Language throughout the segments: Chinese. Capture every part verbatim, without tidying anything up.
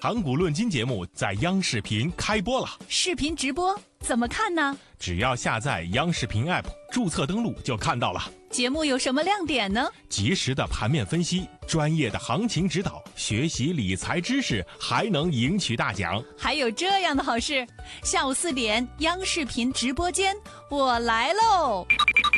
港股论金节目在央视频开播了， 视频直播怎么看呢？ 只要下载央视频 App， 注册登录就看到了。 节目有什么亮点呢？ 及时的盘面分析，专业的行情指导，学习理财知识，还能赢取大奖。 还有这样的好事，下午四点央视频直播间，我来喽！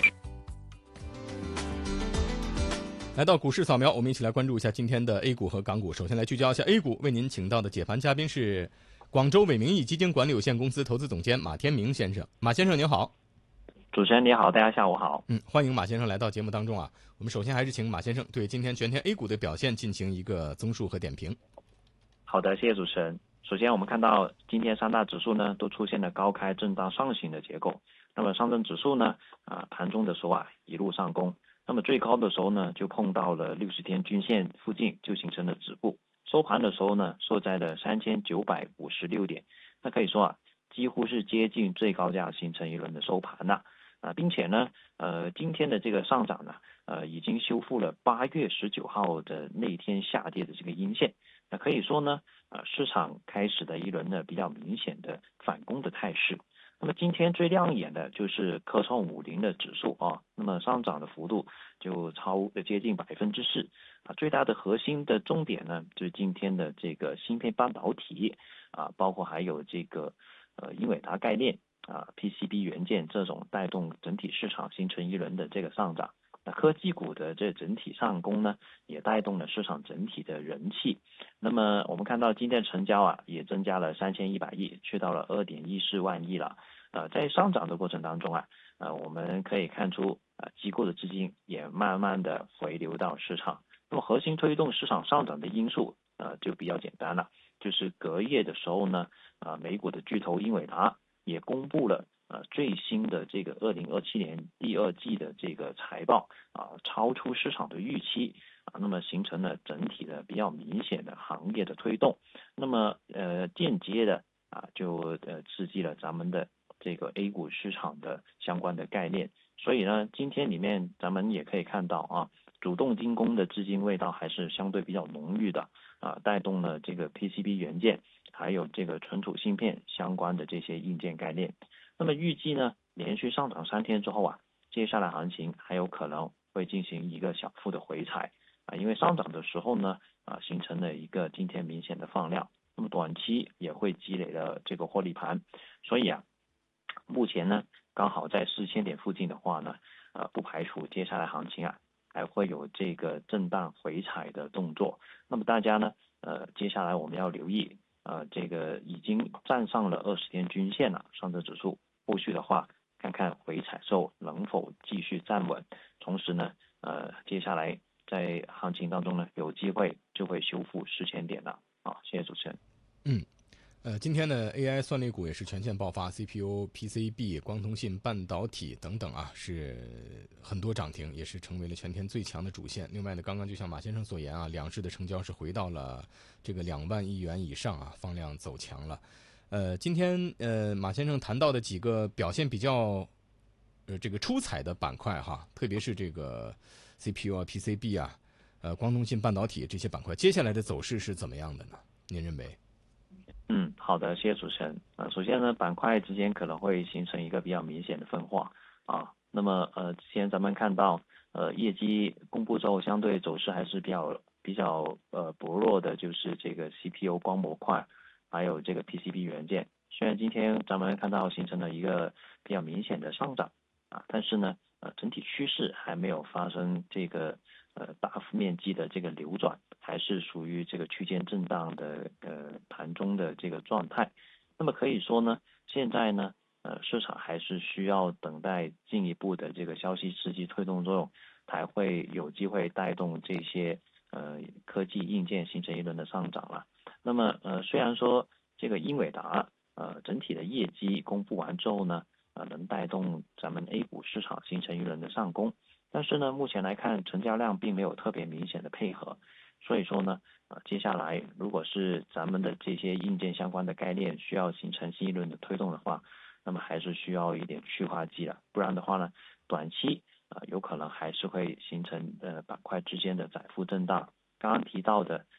来到股市扫描，我们一起来关注一下今天的 A 股和港股。首先来聚焦一下 A 股，为您请到的解盘嘉宾是广州伟明义基金管理有限公司投资总监马天明先生。马先生您好。 主持人你好，大家下午好。 嗯，欢迎马先生来到节目当中啊。我们首先还是请马先生对今天全天 A 股的表现进行一个综述和点评。 好的，谢谢主持人。首先我们看到今天三大指数呢都出现了高开震荡上行的结构。那么上证指数呢啊盘中的时候啊一路上攻，那么最高的时候呢就碰到了六十天均线附近，就形成了止步。收盘的时候呢收在了三千九百五十六点，那可以说啊几乎是接近最高价形成一轮的收盘了。啊，并且呢，呃，今天的这个上涨呢，呃，已经修复了八月十九号的那天下跌的这个阴线。那可以说呢，呃，市场开始的一轮呢比较明显的反攻的态势。那么今天最亮眼的就是科创五零的指数啊，那么上涨的幅度就超接近百分之四啊。最大的核心的重点呢，就是今天的这个芯片半导体啊，包括还有这个呃英伟达概念。啊 ，P C B 元件这种带动整体市场形成一轮的这个上涨，那科技股的这整体上攻呢，也带动了市场整体的人气。那么我们看到今天成交啊，也增加了三千一百亿，去到了二点一四万亿了。呃，在上涨的过程当中啊，呃，我们可以看出啊、呃，机构的资金也慢慢的回流到市场。那么核心推动市场上涨的因素，呃，就比较简单了，就是隔夜的时候呢，啊、呃，美股的巨头英伟达也公布了呃最新的这个二零二七年第二季的这个财报啊，超出市场的预期啊，那么形成了整体的比较明显的行业的推动，那么呃间接的啊就呃刺激了咱们的这个 A 股市场的相关的概念，所以呢今天里面咱们也可以看到啊，主动进攻的资金味道还是相对比较浓郁的啊，带动了这个 P C B 元件。还有这个存储芯片相关的这些硬件概念，那么预计呢，连续上涨三天之后啊，接下来行情还有可能会进行一个小幅的回踩啊，因为上涨的时候呢，啊形成了一个今天明显的放量，那么短期也会积累了这个获利盘，所以啊，目前呢刚好在四千点附近的话呢，呃不排除接下来行情啊还会有这个震荡回踩的动作，那么大家呢，呃接下来我们要留意。呃，这个已经站上了二十天均线了，上证指数后续的话，看看回踩后能否继续站稳，同时呢，呃，接下来在行情当中呢，有机会就会修复四千点了。好，谢谢主持人。 嗯。呃，今天的 A I 算力股也是全线爆发 ，C P U、P C B、光通信半导体等等啊，是很多涨停，也是成为了全天最强的主线。另外呢，刚刚就像马先生所言啊，两市的成交是回到了这个两万亿元以上啊，放量走强了。呃，今天呃马先生谈到的几个表现比较呃这个出彩的板块哈，特别是这个 C P U 啊、P C B 啊、呃光通信半导体这些板块，接下来的走势是怎么样的呢？您认为？ 嗯，好的，谢谢主持人。呃，首先呢，板块之间可能会形成一个比较明显的分化啊。那么呃，之前咱们看到呃业绩公布之后，相对走势还是比较比较呃薄弱的，就是这个 C P U 光模块，还有这个 P C B 元件。虽然今天咱们看到形成了一个比较明显的上涨啊，但是呢，呃，整体趋势还没有发生这个呃大幅面积的这个流转。还是属于这个区间震荡的呃盘中的这个状态，那么可以说呢，现在呢呃市场还是需要等待进一步的这个消息刺激推动作用，才会有机会带动这些呃科技硬件形成一轮的上涨了。那么呃虽然说这个英伟达呃整体的业绩公布完之后呢，呃能带动咱们 A 股市场形成一轮的上攻，但是呢目前来看成交量并没有特别明显的配合。所以说呢，呃，接下来如果是咱们的这些硬件相关的概念需要形成新一轮的推动的话，那么还是需要一点去化剂了，不然的话呢，短期啊、呃、有可能还是会形成呃板块之间的窄幅震荡。刚刚提到的